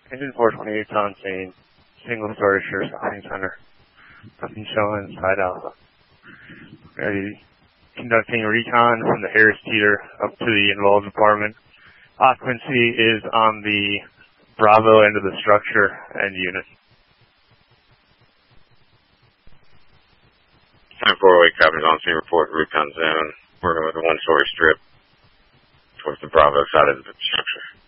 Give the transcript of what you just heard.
Engine 428 on scene. Single story sure shopping center. Nothing showing inside Alpha. Ready. Conducting recon from the Harris Teeter up to the involved apartment. Occupancy is on the Bravo end of the structure and unit. 10-408 copies on scene report recon zone. Working with a one-story strip towards the Bravo side of the structure.